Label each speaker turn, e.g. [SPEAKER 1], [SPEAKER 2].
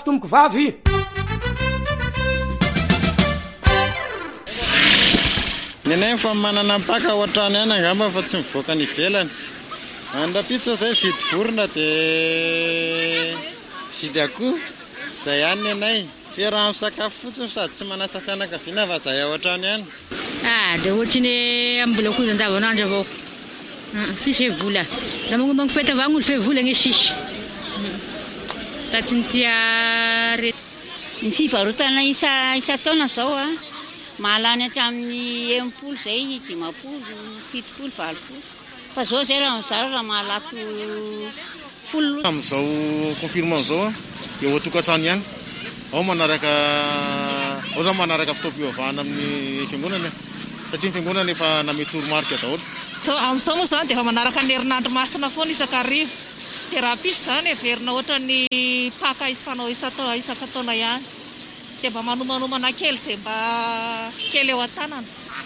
[SPEAKER 1] tomboko vavy.
[SPEAKER 2] Nenay fa manana mpaka ohatrany ihany angamba fa tsy mivoaka ny ivelany. Andrapitso zay vidy vorona dia vidy akoho zay ihany nenay. Fera amin'ny sakafo fotsiny sady tsy manasa fianakaviana fa zay ohatrany ihany.
[SPEAKER 3] Dia ohatry ny ambola koa andavanandro avao. Sisy vola. Da magnomagno fety avao ny fe vola ny sisy. Tatsy ny tia
[SPEAKER 4] ny fivarotana isa taona zao mahalany hatramin'ny 80 zay 50 70 80 fa zao zay raha mahalako folo
[SPEAKER 2] amin'izao confirmant zao dia ho-tokantrano ihany ao zao manaraka fitaom-pivavahana amin'ny fiangonana satria ny fiangonana efa namety toromarika daholo.
[SPEAKER 5] Amin'izao moa zany dia efa manaraka ny herinandro masina foana isakarivo dia raha pisy zany everina ohatra ny paka fanao isaka taona ihany dia mba manomanomana kely zay mba kely eo an-tanana.